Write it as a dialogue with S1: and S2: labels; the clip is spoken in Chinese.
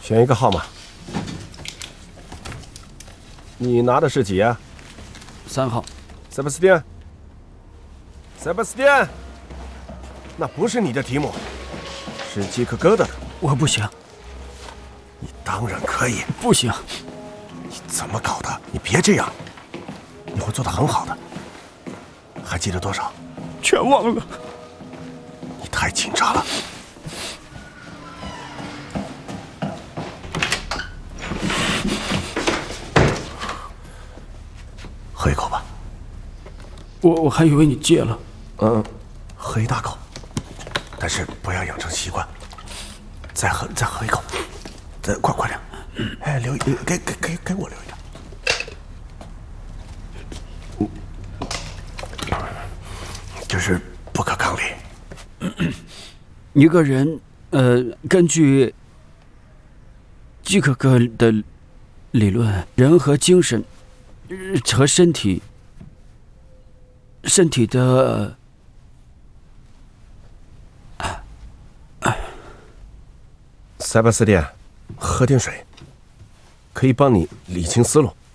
S1: 选一个号码。你拿的是几啊
S2: ？3号。
S1: 塞巴斯蒂安，塞巴斯蒂安，那不是你的题目，是基克哥的。
S2: 我不行。
S1: 你当然可以。
S2: 不行。
S1: 你怎么搞的？你别这样，你会做得很好的。还记得多少？
S2: 全忘了。
S1: 你太紧张了。喝一口吧。
S2: 我还以为你戒了。
S1: 喝一大口，但是不要养成习惯。再喝一口，再快点。哎，给我留一点。这是不可抗力。
S2: 一个人，根据基克哥的理论，人和精神和身体的。
S1: 塞巴斯蒂安，喝点水，可以帮你理清思路。